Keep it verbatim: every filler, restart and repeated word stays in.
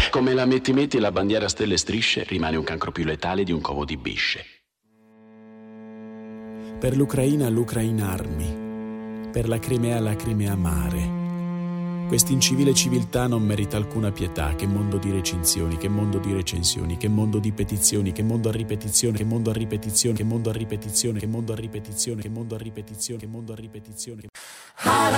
Come la metti metti la bandiera a stelle e strisce rimane un cancro più letale di un covo di bisce. Per l'Ucraina l'Ucraina armi, per la Crimea la Crimea mare. Quest'incivile civiltà non merita alcuna pietà. Che mondo di recinzioni, che mondo di recensioni, che mondo di petizioni, che mondo a ripetizione, che mondo a ripetizione, che mondo a ripetizione, che mondo a ripetizione, che mondo a ripetizione, che mondo a ripetizione.